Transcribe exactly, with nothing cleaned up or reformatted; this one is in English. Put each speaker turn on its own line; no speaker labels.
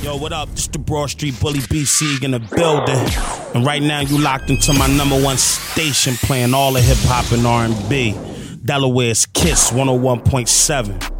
Yo, what up? This the Broad Street Bully B C in the building. And right now you locked into my number one station playing all the hip hop and R and B. Delaware's Kiss one oh one point seven.